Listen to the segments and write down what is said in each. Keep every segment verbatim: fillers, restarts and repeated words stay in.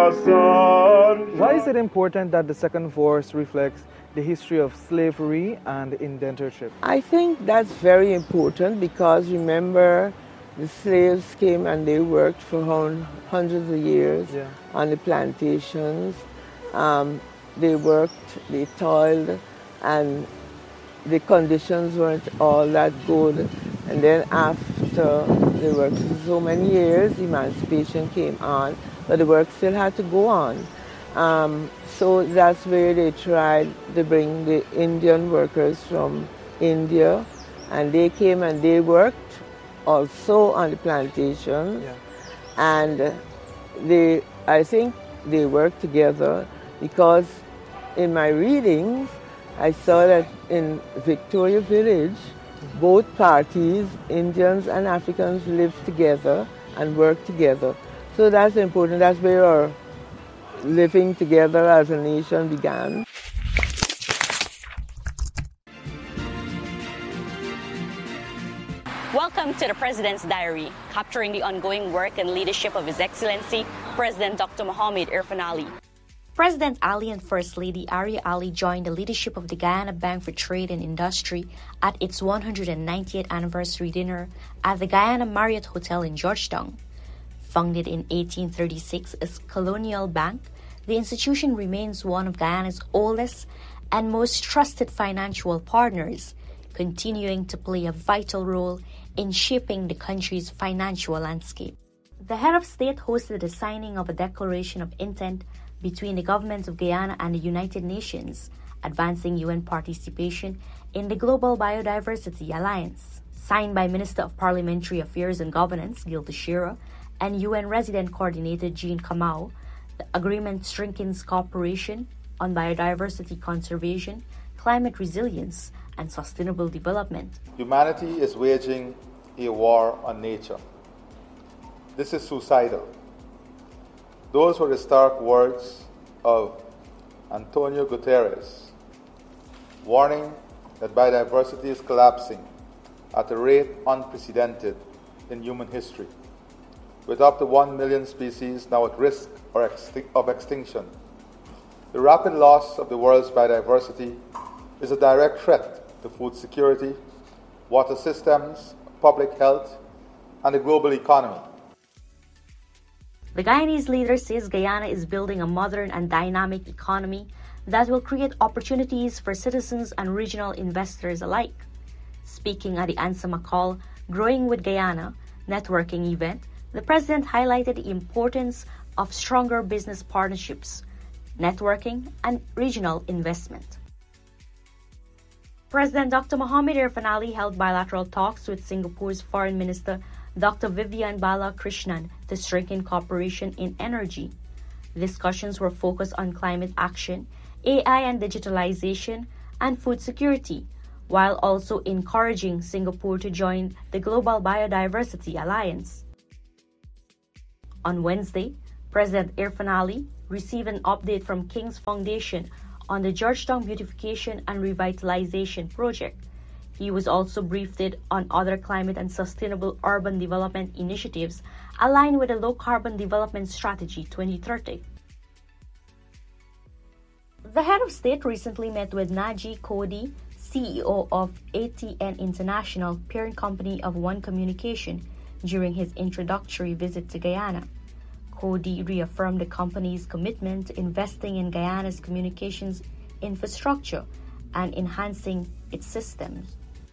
your son. Why is it important that the second verse reflects the history of slavery and indentureship? I think that's very important because remember, the slaves came and they worked for hundreds of years yeah. on the plantations. Um, they worked, they toiled, and the conditions weren't all that good. And then after they worked for so many years, emancipation came on, but the work still had to go on. Um, so that's where they tried to bring the Indian workers from India, and they came and they worked also on the plantations. Yeah. And they, I think they worked together because in my readings, I saw that in Victoria Village, both parties, Indians and Africans, lived together and worked together. So that's important. That's where our living together as a nation began. Welcome to the President's Diary, capturing the ongoing work and leadership of His Excellency, President Doctor Mohamed Irfaan Ali. President Ali and First Lady Arya Ali joined the leadership of the Guyana Bank for Trade and Industry at its one hundred ninetieth anniversary dinner at the Guyana Marriott Hotel in Georgetown. Founded in eighteen thirty-six as Colonial Bank, the institution remains one of Guyana's oldest and most trusted financial partners, continuing to play a vital role in shaping the country's financial landscape. The head of state hosted the signing of a declaration of intent between the governments of Guyana and the United Nations, advancing U N participation in the Global Biodiversity Alliance. Signed by Minister of Parliamentary Affairs and Governance, Gil Teixeira, and U N Resident Coordinator Jean Kamau, the agreement strengthens cooperation on biodiversity conservation, climate resilience, and sustainable development. Humanity is waging a war on nature. This is suicidal. Those were the stark words of Antonio Guterres, warning that biodiversity is collapsing at a rate unprecedented in human history, with up to one million species now at risk or exti- of extinction. The rapid loss of the world's biodiversity is a direct threat to food security, water systems, public health, and the global economy. The Guyanese leader says Guyana is building a modern and dynamic economy that will create opportunities for citizens and regional investors alike. Speaking at the Ansa McCall Growing with Guyana networking event, the president highlighted the importance of stronger business partnerships, networking, and regional investment. President Doctor Mohamed Irfaan Ali held bilateral talks with Singapore's Foreign Minister Doctor Vivian Balakrishnan to strengthen cooperation in energy. Discussions were focused on climate action, A I and digitalization, and food security, while also encouraging Singapore to join the Global Biodiversity Alliance. On Wednesday, President Irfaan Ali received an update from King's Foundation on the Georgetown Beautification and Revitalization Project. He was also briefed on other climate and sustainable urban development initiatives aligned with the Low Carbon Development Strategy twenty thirty. The head of state recently met with Naji Cody, C E O of A T N International, parent company of One Communication, during his introductory visit to Guyana. Cody reaffirmed the company's commitment to investing in Guyana's communications infrastructure and enhancing its systems.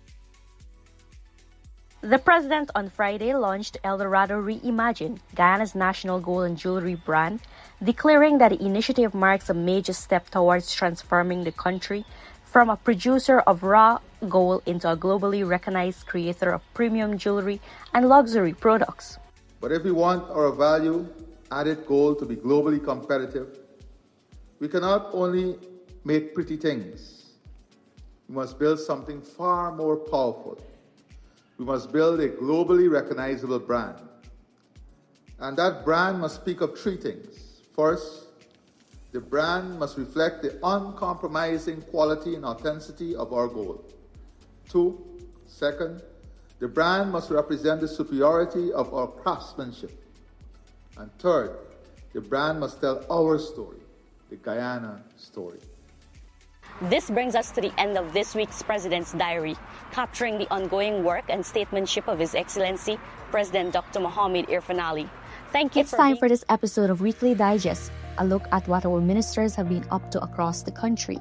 The president on Friday launched Eldorado Reimagine, Guyana's national gold and jewelry brand, declaring that the initiative marks a major step towards transforming the country from a producer of raw gold into a globally recognized creator of premium jewelry and luxury products. But if we want our value-added gold to be globally competitive, we cannot only make pretty things. We must build something far more powerful. We must build a globally recognizable brand. And that brand must speak of three things. First, the brand must reflect the uncompromising quality and authenticity of our gold. Two, second, the brand must represent the superiority of our craftsmanship. And third, The brand must tell our story, the Guyana story. This brings us to the end of this week's President's Diary, capturing the ongoing work and statesmanship of His Excellency, President Doctor Mohamed Irfaan Ali. Thank you. It's for time being... for this episode of Weekly Digest, a look at what our ministers have been up to across the country.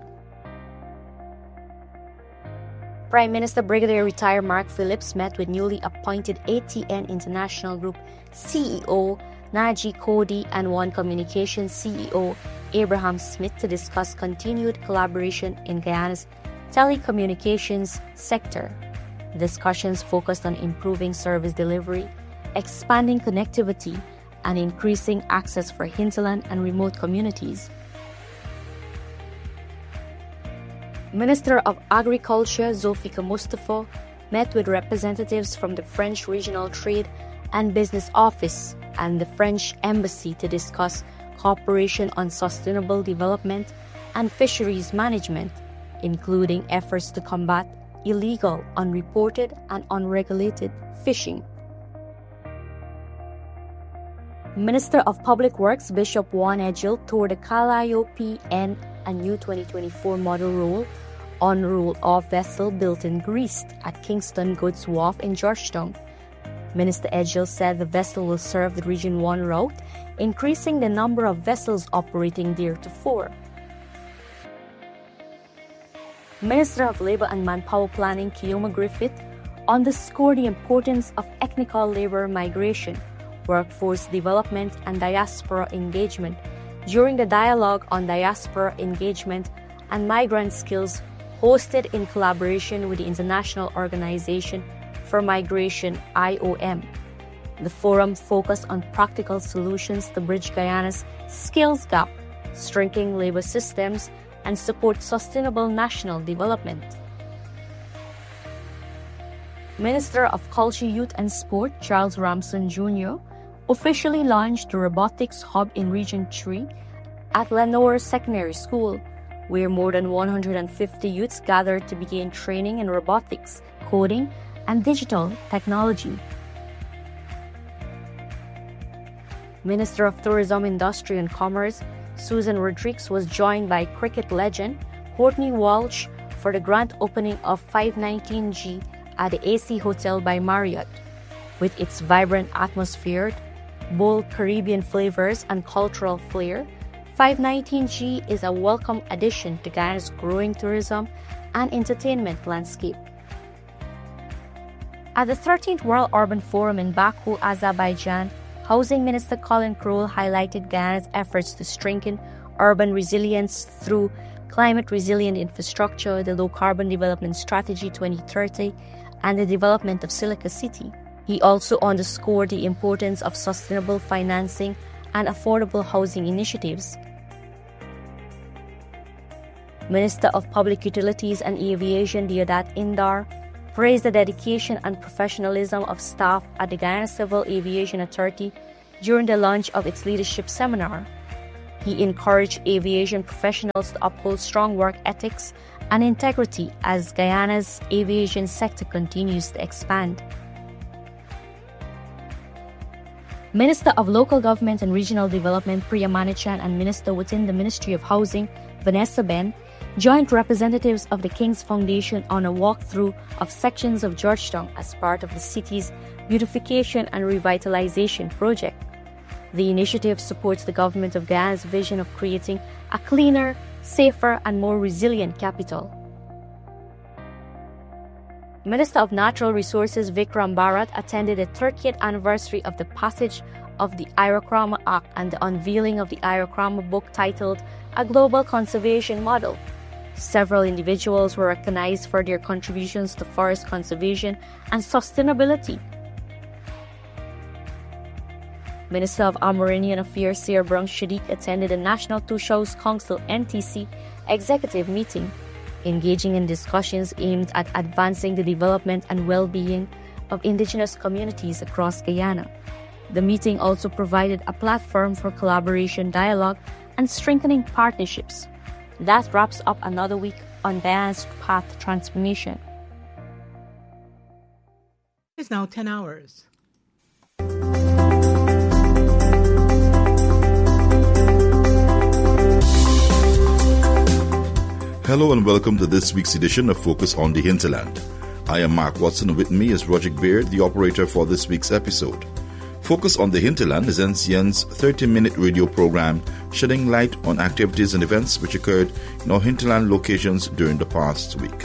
Prime Minister Brigadier Retired Mark Phillips met with newly appointed A T N International Group C E O Naji Cody and One Communications C E O Abraham Smith to discuss continued collaboration in Guyana's telecommunications sector. Discussions focused on improving service delivery, expanding connectivity, and increasing access for hinterland and remote communities. Minister of Agriculture Zulfikar Mustafa met with representatives from the French Regional Trade and Business Office and the French Embassy to discuss cooperation on sustainable development and fisheries management, including efforts to combat illegal, unreported, and unregulated fishing. Minister of Public Works Bishop Juan Edghill toured the Calliope N and U twenty twenty-four model roll on roll-off vessel built in Greece at Kingston Goods Wharf in Georgetown. Minister Edghill said the vessel will serve the Region one route, increasing the number of vessels operating there to four. Minister of Labour and Manpower Planning Keoma Griffith underscored the importance of ethnical labour migration, workforce development, and diaspora engagement during the Dialogue on Diaspora Engagement and Migrant Skills hosted in collaboration with the International Organization for Migration I O M. The forum focused on practical solutions to bridge Guyana's skills gap, strengthen labour systems, and support sustainable national development. Minister of Culture, Youth and Sport Charles Ramson Junior officially launched the Robotics Hub in Region three at Lenore Secondary School, where more than one hundred fifty youths gathered to begin training in robotics, coding, and digital technology. Minister of Tourism, Industry and Commerce Susan Rodriguez was joined by cricket legend Courtney Walsh for the grand opening of five nineteen G at the A C Hotel by Marriott. With its vibrant atmosphere, bold Caribbean flavors, and cultural flair, five nineteen G is a welcome addition to Guyana's growing tourism and entertainment landscape. At the thirteenth World Urban Forum in Baku, Azerbaijan, Housing Minister Colin Crowell highlighted Guyana's efforts to strengthen urban resilience through climate-resilient infrastructure, the Low-Carbon Development Strategy twenty thirty, and the development of Silica City. He also underscored the importance of sustainable financing and affordable housing initiatives. Minister of Public Utilities and Aviation Deodat Indar praised the dedication and professionalism of staff at the Guyana Civil Aviation Authority during the launch of its leadership seminar. He encouraged aviation professionals to uphold strong work ethics and integrity as Guyana's aviation sector continues to expand. Minister of Local Government and Regional Development Priya Manichan and Minister within the Ministry of Housing Vanessa Ben joined representatives of the King's Foundation on a walkthrough of sections of Georgetown as part of the city's beautification and revitalization project. The initiative supports the Government of Guyana's vision of creating a cleaner, safer, and more resilient capital. Minister of Natural Resources Vikram Bharat attended the thirtieth anniversary of the passage of the Iracrama Act and the unveiling of the Iracrama book titled A Global Conservation Model. Several individuals were recognized for their contributions to forest conservation and sustainability. Minister of Amerindian Affairs Sir Brung Shadiq attended the National Two Shows Council N T C executive meeting, engaging in discussions aimed at advancing the development and well-being of indigenous communities across Guyana. The meeting also provided a platform for collaboration, dialogue, and strengthening partnerships. That wraps up another week on Guyana's path to transformation. It's now ten hours. Hello and welcome to this week's edition of Focus on the Hinterland. I am Mark Watson, and with me is Roger Baird, the operator for this week's episode. Focus on the Hinterland is N C N's thirty-minute radio program shedding light on activities and events which occurred in our hinterland locations during the past week.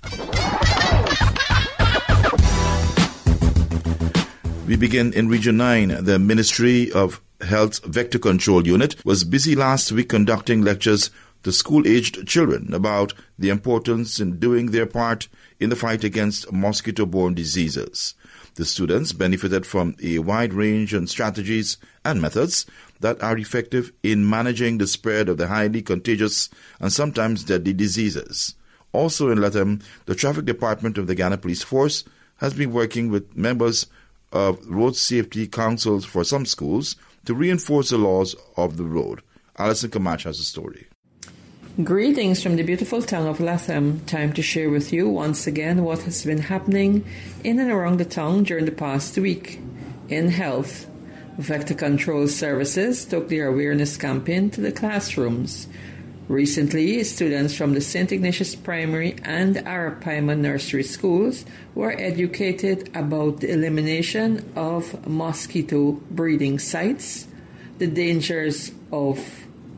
We begin in Region nine. The Ministry of Health Vector Control Unit was busy last week conducting lectures to school-aged children about the importance in doing their part in the fight against mosquito-borne diseases. The students benefited from a wide range of strategies and methods that are effective in managing the spread of the highly contagious and sometimes deadly diseases. Also in Latham, the Traffic Department of the Ghana Police Force has been working with members of road safety councils for some schools to reinforce the laws of the road. Alison Camacho has a story. Greetings from the beautiful town of Latham. Time to share with you once again what has been happening in and around the town during the past week. In health, Vector Control Services took their awareness campaign to the classrooms. Recently, students from the Saint Ignatius Primary and Arapaima Nursery schools were educated about the elimination of mosquito breeding sites, the dangers of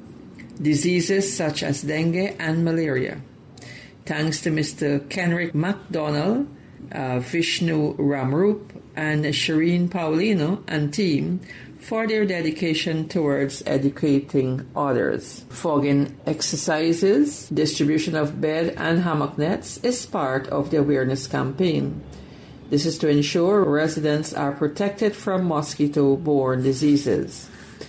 diseases such as dengue and malaria. Thanks to Mister Kenrick MacDonald, uh, Vishnu Ramrup, and Shireen Paulino and team for their dedication towards educating others. Fogging exercises, distribution of bed and hammock nets is part of the awareness campaign. This is to ensure residents are protected from mosquito-borne diseases.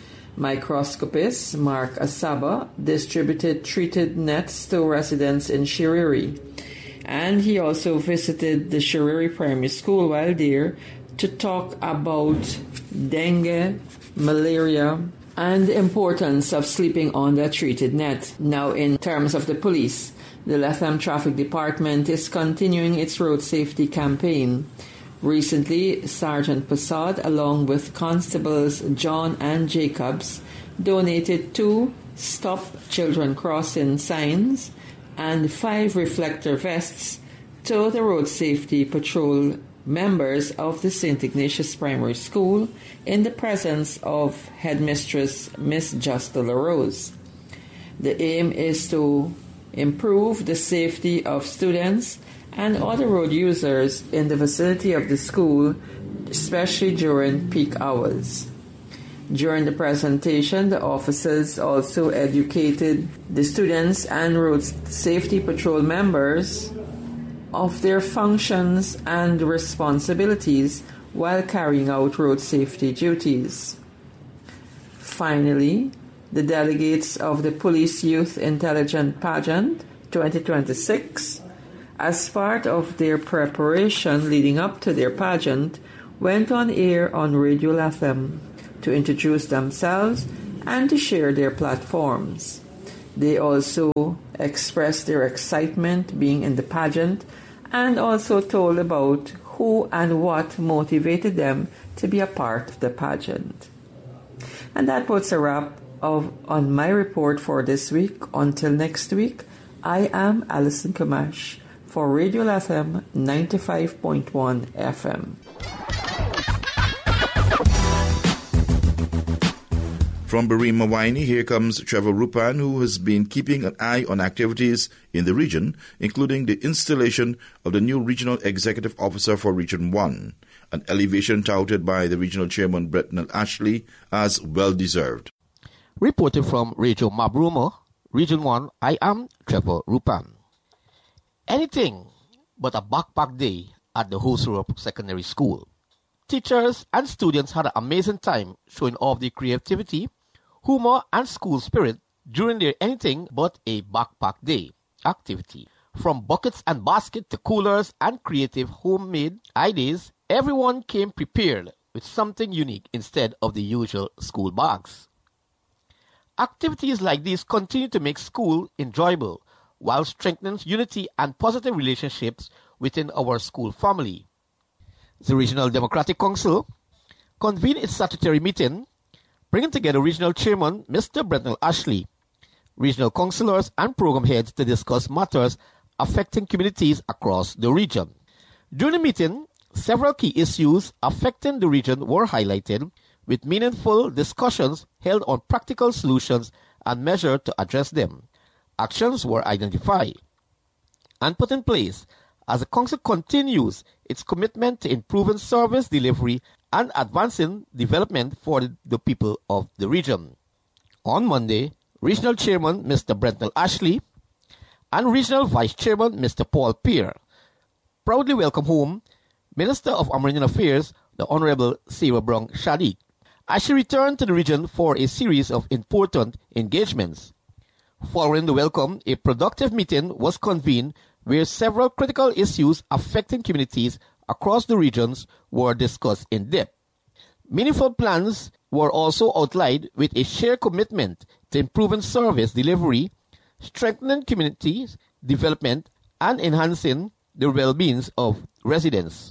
Microscopist Mark Asaba distributed treated nets to residents in Shiriri, and he also visited the Shiriri Primary School while there to talk about dengue, malaria, and the importance of sleeping on the treated net. Now, in terms of the police, the Latham Traffic Department is continuing its road safety campaign. Recently, Sergeant Passad, along with Constables John and Jacobs, donated two Stop Children Crossing signs and five reflector vests to the Road Safety Patrol members of the Saint Ignatius Primary School in the presence of Headmistress Miss Justa LaRose. The aim is to improve the safety of students and other road users in the vicinity of the school, especially during peak hours. During the presentation, the officers also educated the students and road safety patrol members of their functions and responsibilities while carrying out road safety duties. Finally, the delegates of the Police Youth Intelligent Pageant twenty twenty-six, as part of their preparation leading up to their pageant, went on air on Radio Latham to introduce themselves and to share their platforms. They also expressed their excitement being in the pageant and also told about who and what motivated them to be a part of the pageant. And that puts a wrap of on my report for this week. Until next week, I am Alison Camacho for Radio Latham ninety-five point one F M. From Barima Waini, here comes Trevor Rupan, who has been keeping an eye on activities in the region, including the installation of the new Regional Executive Officer for Region one, an elevation touted by the Regional Chairman Bretnell Ashley as well-deserved. Reporting from Radio Mabrumo, Region one, I am Trevor Rupan. Anything but a backpack day at the Hosurup Secondary School. Teachers and students had an amazing time showing off their creativity, humor, and school spirit during their anything but a backpack day activity. From buckets and baskets to coolers and creative homemade ideas, everyone came prepared with something unique instead of the usual school bags. Activities like these continue to make school enjoyable while strengthening unity and positive relationships within our school family. The Regional Democratic Council convened its statutory meeting, bringing together Regional Chairman Mister Bretnell Ashley, regional councillors and program heads to discuss matters affecting communities across the region. During the meeting, several key issues affecting the region were highlighted, with meaningful discussions held on practical solutions and measures to address them. Actions were identified and put in place as the Council continues its commitment to improving service delivery and advancing development for the people of the region. On Monday, Regional Chairman Mister Brenton Ashley and Regional Vice Chairman Mister Paul Peer proudly welcomed home Minister of Amerindian Affairs, the Honorable Sarah Brown Shadiq, as she returned to the region for a series of important engagements. Following the welcome, a productive meeting was convened where several critical issues affecting communities across the regions were discussed in depth. Meaningful plans were also outlined with a shared commitment to improving service delivery, strengthening communities development, and enhancing the well-being of residents.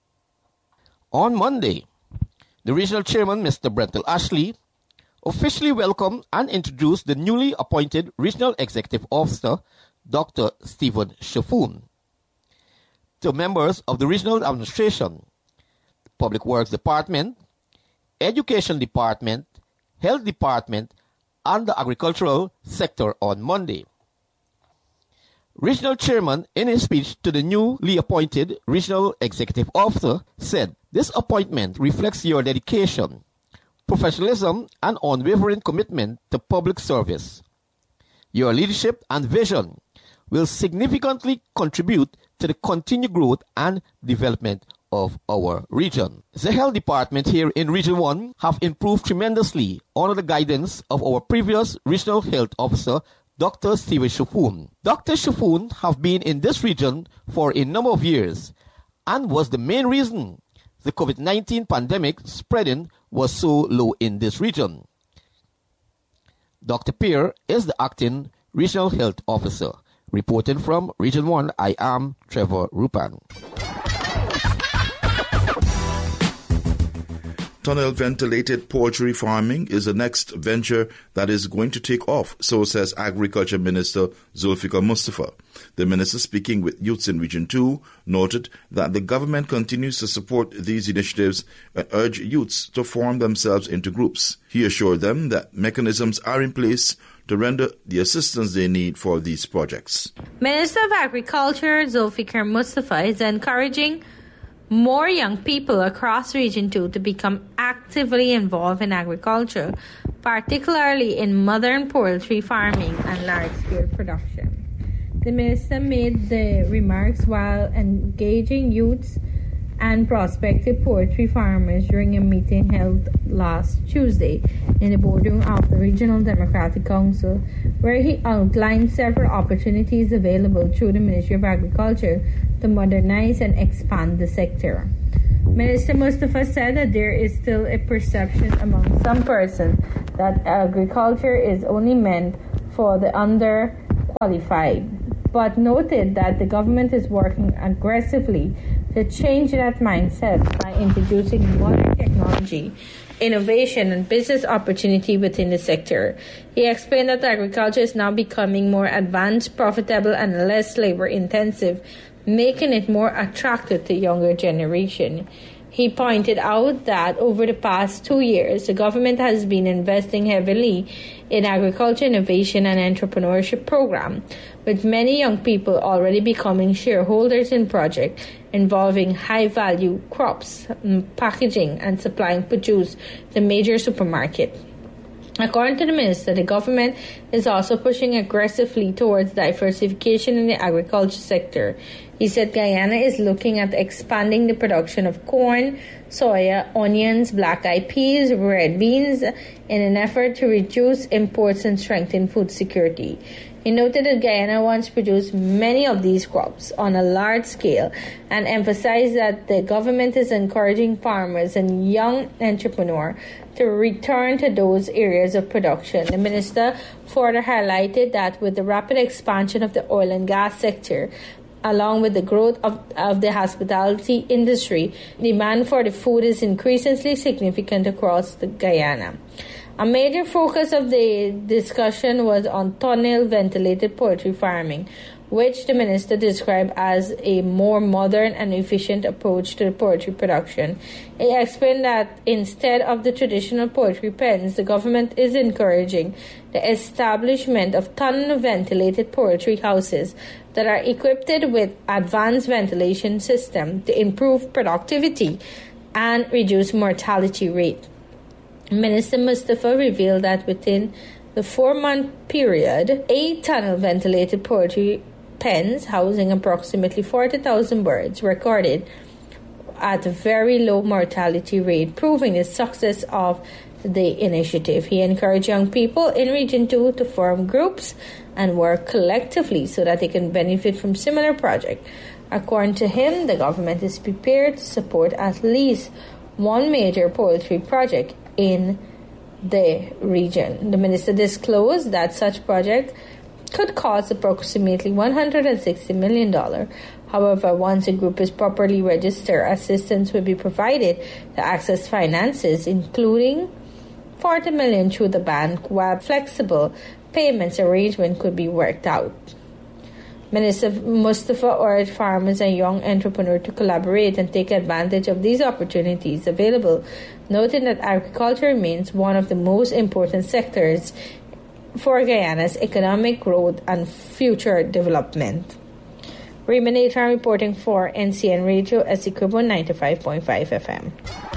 On Monday, the Regional Chairman, Mister Brenton Ashley, officially welcomed and introduced the newly appointed Regional Executive Officer, Doctor Stephen Shaffoon, to members of the Regional Administration, Public Works Department, Education Department, Health Department, and the Agricultural Sector on Monday. Regional Chairman, in his speech to the newly appointed Regional Executive Officer, said, "This appointment reflects your dedication, professionalism, and unwavering commitment to public service. Your leadership and vision will significantly contribute to the continued growth and development of our region." The Health Department here in Region one have improved tremendously under the guidance of our previous Regional Health Officer, Doctor Stephen Shaffoon. Doctor Shaffoon have been in this region for a number of years and was the main reason the COVID nineteen pandemic spreading was so low in this region. Doctor Peer is the acting Regional Health Officer. Reporting from Region one, I am Trevor Rupan. Tunnel ventilated poultry farming is the next venture that is going to take off, so says Agriculture Minister Zulfikar Mustafa. The minister, speaking with youths in Region two, noted that the government continues to support these initiatives and urge youths to form themselves into groups. He assured them that mechanisms are in place to render the assistance they need for these projects. Minister of Agriculture Zulfikar Mustafa is encouraging more young people across Region two to become actively involved in agriculture, particularly in modern poultry farming and large-scale production. The minister made the remarks while engaging youths and prospective poultry farmers during a meeting held last Tuesday in the boardroom of the Regional Democratic Council, where he outlined several opportunities available through the Ministry of Agriculture to modernize and expand the sector. Minister Mustafa said that there is still a perception among some persons that agriculture is only meant for the underqualified, but noted that the government is working aggressively to change that mindset by introducing modern technology, innovation, and business opportunity within the sector. He explained that agriculture is now becoming more advanced, profitable, and less labor-intensive, making it more attractive to younger generation. He pointed out that over the past two years, the government has been investing heavily in agriculture innovation and entrepreneurship program, with many young people already becoming shareholders in projects involving high-value crops, packaging, and supplying produce to major supermarkets. According to the minister, the government is also pushing aggressively towards diversification in the agriculture sector. He said Guyana is looking at expanding the production of corn, soya, onions, black-eyed peas, red beans in an effort to reduce imports and strengthen food security. He noted that Guyana wants to produce many of these crops on a large scale and emphasized that the government is encouraging farmers and young entrepreneurs to return to those areas of production. The minister further highlighted that with the rapid expansion of the oil and gas sector, along with the growth of, of the hospitality industry, demand for the food is increasingly significant across the Guyana. A major focus of the discussion was on tunnel ventilated poultry farming, which the minister described as a more modern and efficient approach to poultry production. He explained that instead of the traditional poultry pens, the government is encouraging the establishment of tunnel-ventilated poultry houses that are equipped with advanced ventilation systems to improve productivity and reduce mortality rate. Minister Mustafa revealed that within the four-month period, eight tunnel-ventilated poultry pens housing approximately forty thousand birds recorded at a very low mortality rate, proving the success of the initiative. He encouraged young people in Region two to form groups and work collectively so that they can benefit from similar projects. According to him, the government is prepared to support at least one major poultry project in the region. The minister disclosed that such project could cost approximately one hundred sixty million dollars. However, once a group is properly registered, assistance will be provided to access finances, including forty million dollars through the bank, while flexible payments arrangement could be worked out. Minister Mustafa urged farmers and young entrepreneurs to collaborate and take advantage of these opportunities available, noting that agriculture remains one of the most important sectors for Guyana's economic growth and future development. Raymond Nathan reporting for N C N Radio, Essequibo ninety-five point five F M.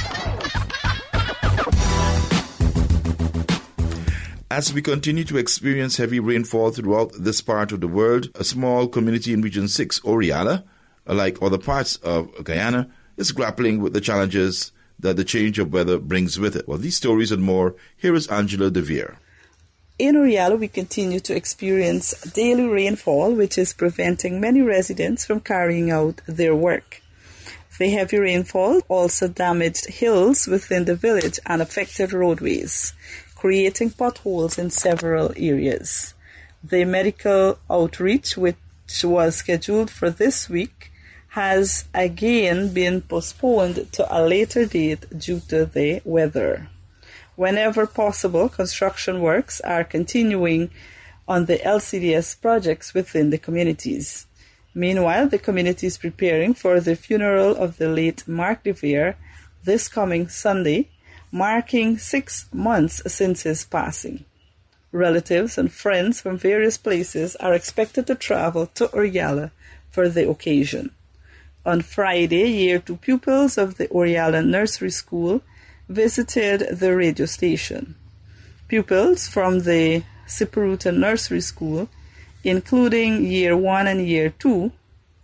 As we continue to experience heavy rainfall throughout this part of the world, a small community in Region six, Oriala, like other parts of Guyana, is grappling with the challenges that the change of weather brings with it. Well, these stories and more, here is Angela De Vere. In Oriala, we continue to experience daily rainfall, which is preventing many residents from carrying out their work. The heavy rainfall also damaged hills within the village and affected roadways, creating potholes in several areas. The medical outreach, which was scheduled for this week, has again been postponed to a later date due to the weather. Whenever possible, construction works are continuing on the L C D S projects within the communities. Meanwhile, the community is preparing for the funeral of the late Mark De Vere this coming Sunday, marking six months since his passing. Relatives and friends from various places are expected to travel to Oriala for the occasion. On Friday, Year two pupils of the Oriala Nursery School visited the radio station. Pupils from the Siparuta Nursery School, including Year one and Year two,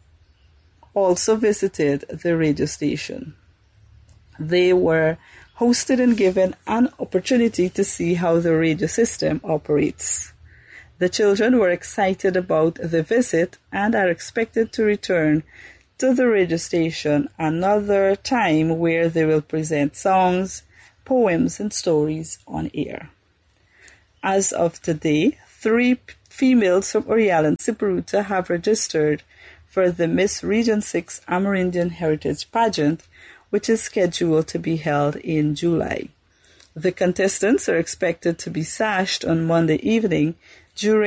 also visited the radio station. They were hosted and given an opportunity to see how the radio system operates. The children were excited about the visit and are expected to return to the radio station another time where they will present songs, poems, and stories on air. As of today, three females from Oriala and Siparuta have registered for the Miss Region six Amerindian Heritage Pageant, which is scheduled to be held in July. The contestants are expected to be sashed on Monday evening during